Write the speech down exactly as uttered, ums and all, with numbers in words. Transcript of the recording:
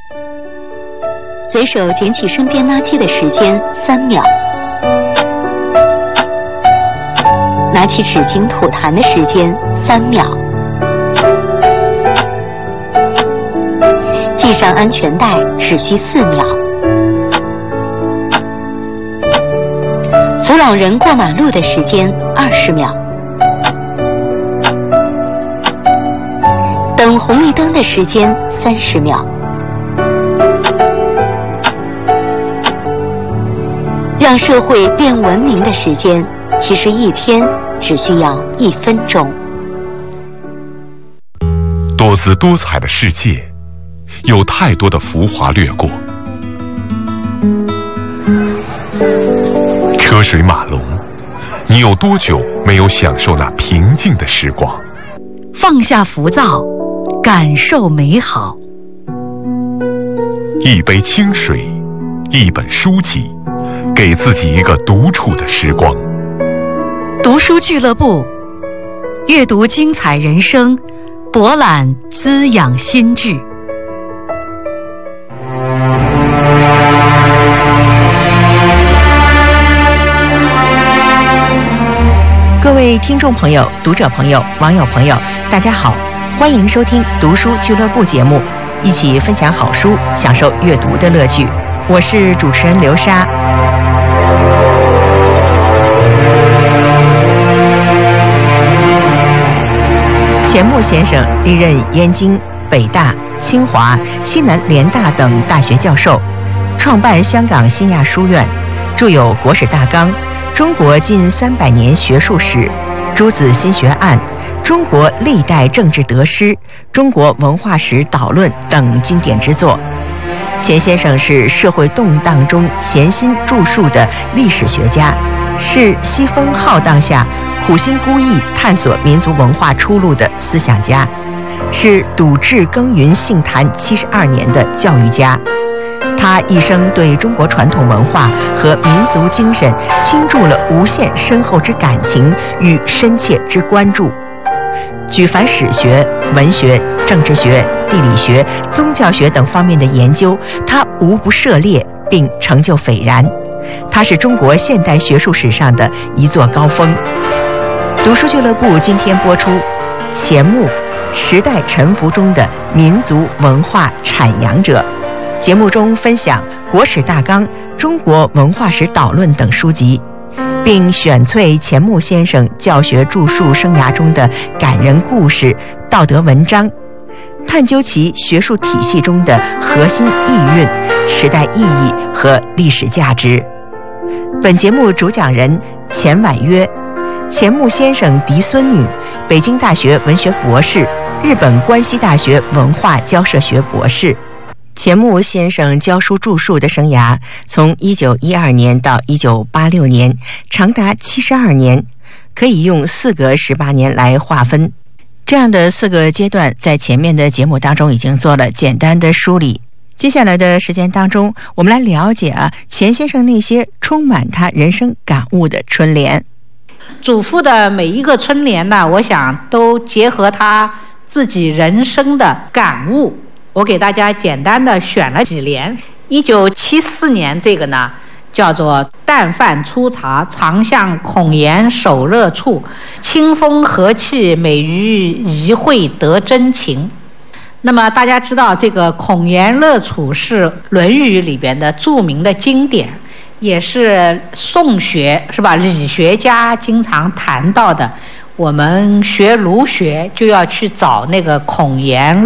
随手捡起身边垃圾的时间三秒，拿起纸巾吐痰的时间三秒，系上安全带只需四秒，扶老人过马路的时间二十秒，等红绿灯的时间三十秒。让社会变文明的时间，其实一天只需要一分钟。 多姿多彩的世界，有太多的浮华掠过。车水马龙，你有多久没有享受那平静的时光？ 放下浮躁，感受美好。 一杯清水，一本书籍，给自己一个独处的时光。 读书俱乐部，阅读精彩人生，博览滋养心智。 各位听众朋友、读者朋友、网友朋友，大家好，欢迎收听读书俱乐部节目，一起分享好书，享受阅读的乐趣。我是主持人刘莎。钱穆先生历任燕京、北大、清华、西南联大等大学教授，创办香港新亚书院，著有《国史大纲》、《中国近三百年学术史》、《诸子心学案》、《中国历代政治得失》、《中国文化史导论》等经典之作。钱先生是社会动荡中潜心著述的历史学家，是西风浩荡下苦心孤诣探索民族文化出路的思想家，是笃志耕耘杏坛七十二年的教育家。他一生对中国传统文化和民族精神倾注了无限深厚之感情与深切之关注。举凡史学、文学、政治学、地理学、宗教学等方面的研究，他无不涉猎并成就斐然。他是中国现代学术史上的一座高峰。读书俱乐部今天播出钱穆，时代沉浮中的民族文化阐扬者。节目中分享《国史大纲》《中国文化史导论》等书籍，并选萃钱穆先生教学著述生涯中的感人故事、道德文章，探究其学术体系中的核心意蕴、时代意义和历史价值。本节目主讲人钱婉约，钱穆先生嫡孙女，北京大学文学博士，日本关西大学文化交涉学博士。钱穆先生教书著述的生涯从一九一二年到一九八六年，长达七十二年，可以用四个十八年来划分。这样的四个阶段在前面的节目当中已经做了简单的梳理。接下来的时间当中，我们来了解啊钱先生那些充满他人生感悟的春联。 祖父的每一个春联呢，我想都结合他自己人生的感悟。我给大家简单的选了几联。一九七四年这个呢，叫做“淡饭粗茶，常向孔颜手热处，清风和气，美于一会得真情”。那么大家知道，这个孔颜乐处是《论语》里边的著名的经典，也是宋学是吧？理学家经常谈到的。我们学儒学就要去找那个孔颜